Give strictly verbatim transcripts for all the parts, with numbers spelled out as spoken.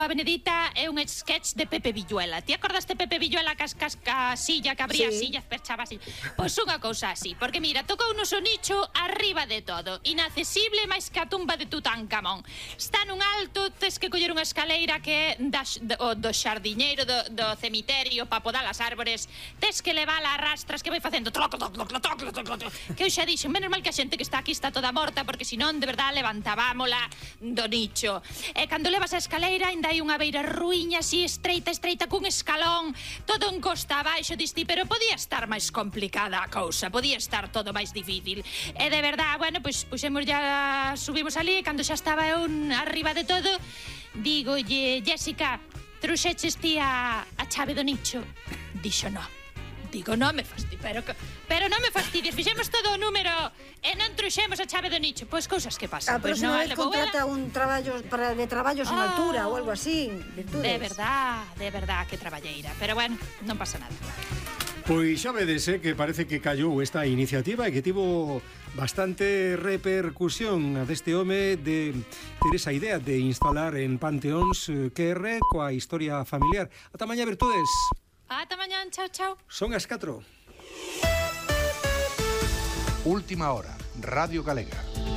A Benedita é un sketch de Pepe Villuela. Ti acordaste Pepe Villuela cas casca silla que abría sí. sillas, perchaba así? Pois unha cousa así, porque mira, tocou nos o nicho arriba de todo, inaccesible máis que a tumba de Tutankamón. Está nun alto, tes que coller unha escaleira que é da, do, do xardiñeiro do, do cemiterio para podar as árbores, tes que levala a rastras que vai facendo troco, troco, troco, troco, troco, troco. Que eu xa dixen, menos mal que a xente que está aquí está toda morta, porque senón de verdad levantábamola do nicho. E cando levas a escaleira ainda hai unha beira ruíña así estreita, estreita, cun escalón, todo en costa abaixo, diste, pero podía estar máis complicada a cousa, podía estar todo máis difícil. E de verdad, bueno, pois pues, puxemos ya, subimos ali, e cando xa estaba eu arriba de todo, digolle, Jessica, truxeches ti a, a chave do nicho? Dixo, no. Digo, non me fastidies, pero, pero non me fastidies, fixemos todo o número e non truxemos a chave do nicho. Pois cousas que pasan. A próxima pues, vez no, contrata un traballo para de traballos oh, en altura ou algo así. Virtudes. De verdad, de verdad, que traballeira. Pero bueno, non pasa nada. Pois xa vedes, eh, que parece que callou esta iniciativa e que tivo bastante repercusión a deste home de ter esa idea de instalar en panteóns que erre coa historia familiar. Ata mañá, virtudes. Ata mañán, chao, chao. Son as catro. Última hora, Radio Galega.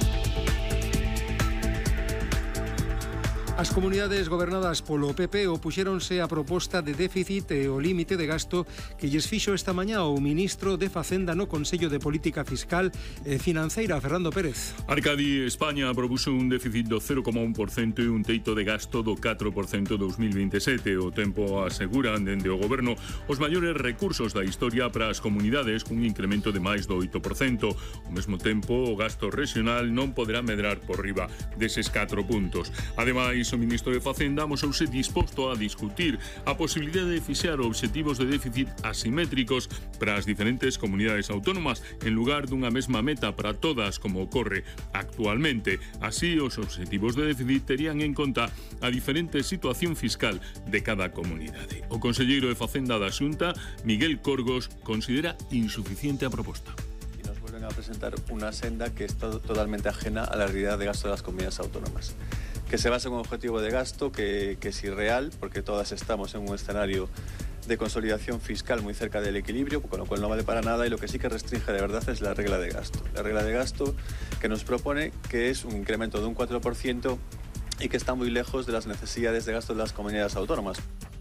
As comunidades gobernadas polo P P opuxéronse a proposta de déficit e o límite de gasto que lles fixo esta mañá o ministro de Facenda no Consello de Política Fiscal e Financeira, Fernando Pérez. Arcadi, España propuxo un déficit do cero coma un por cento e un teito de gasto do catro por cento dos mil veintesete. O tempo aseguran dende o goberno os maiores recursos da historia para as comunidades cun incremento de máis do oito por cento. Ao mesmo tempo, o gasto regional non poderá medrar por riba deses catro puntos. Ademais, o ministro de Facenda amosouse disposto a discutir a posibilidade de fixar obxectivos de déficit asimétricos para as diferentes comunidades autónomas en lugar dunha mesma meta para todas como ocorre actualmente. Así, os obxectivos de déficit terían en conta a diferente situación fiscal de cada comunidade. O conselleiro de Facenda da Xunta, Miguel Corgos, considera insuficiente a proposta. Y nos vuelven a presentar una senda que es totalmente ajena a la realidad de gasto de las comunidades autónomas, que se basa en un objetivo de gasto que, que es irreal, porque todas estamos en un escenario de consolidación fiscal muy cerca del equilibrio, con lo cual no vale para nada, y lo que sí que restringe de verdad es la regla de gasto. La regla de gasto que nos propone que es un incremento de un cuatro por ciento y que está muy lejos de las necesidades de gasto de las comunidades autónomas.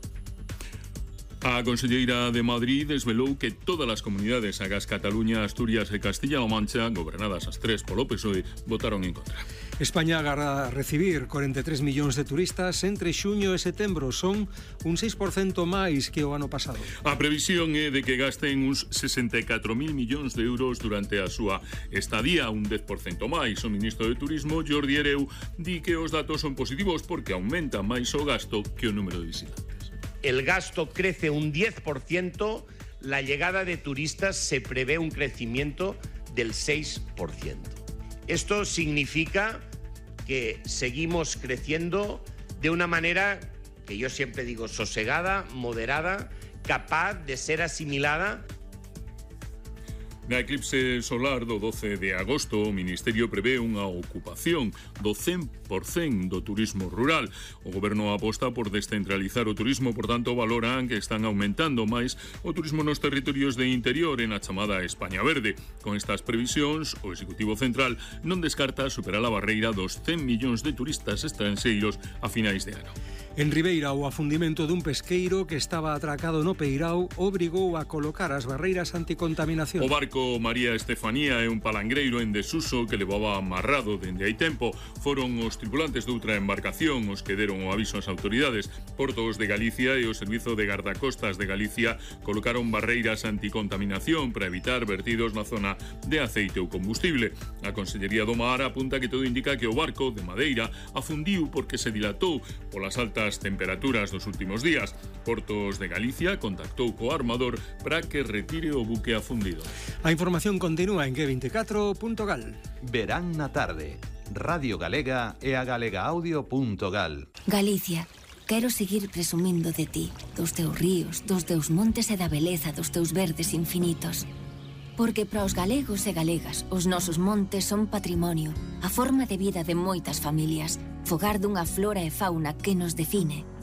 A conselleira de Madrid desvelou que todas as comunidades, agás Cataluña, Asturias e Castilla-La Mancha, gobernadas as tres polo P S O E, votaron en contra. España agarra a recibir corenta e tres millóns de turistas entre xuño e setembro. Son un seis por cento máis que o ano pasado. A previsión é de que gasten uns sesenta e catro mil millóns de euros durante a súa estadía, un dez por cento máis. O ministro de Turismo, Jordi Hereu, di que os datos son positivos porque aumenta máis o gasto que o número de visitantes. El gasto crece un diez por ciento, la llegada de turistas se prevé un crecimiento del seis por ciento. Esto significa que seguimos creciendo de una manera, que yo siempre digo, sosegada, moderada, capaz de ser asimilada. Na eclipse solar do doce de agosto, o Ministerio prevé unha ocupación do cen por cento do turismo rural. O goberno aposta por descentralizar o turismo, por tanto, valoran que están aumentando máis o turismo nos territorios de interior en a chamada España Verde. Con estas previsións, o Executivo Central non descarta superar a barreira dos cen millóns de turistas estranxeiros a finais de ano. En Ribeira, o afundimento dun pesqueiro que estaba atracado no Peirao obrigou a colocar as barreiras anticontaminación. O barco María Estefanía é un palangreiro en desuso que levaba amarrado dende hai tempo. Foron os tripulantes doutra embarcación os que deron o aviso ás autoridades. Portos de Galicia e o Servizo de Gardacostas de Galicia colocaron barreiras anticontaminación para evitar vertidos na zona de aceite ou combustible. A Consellería do Mar apunta que todo indica que o barco de madeira afundiu porque se dilatou polas altas temperaturas dos últimos días. Portos de Galicia contactou co armador para que retire o buque afundido. A información continúa en G veinticuatro punto gal. Verán na tarde. Radio Galega e a galegaaudio punto gal. Galicia, quero seguir presumindo de ti, dos teus ríos, dos teus montes e da beleza dos teus verdes infinitos. Porque para os galegos e galegas, os nosos montes son patrimonio, a forma de vida de moitas familias. fogar dunha flora e fauna que nos define,